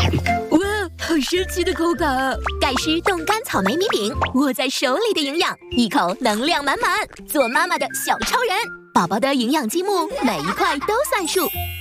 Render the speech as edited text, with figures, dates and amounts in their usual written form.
哇，好神奇的口感啊！ 盖诗冻干草莓米饼，握在手里的营养，一口能量满满，做妈妈的小超人。宝宝的营养积木，每一块都算数。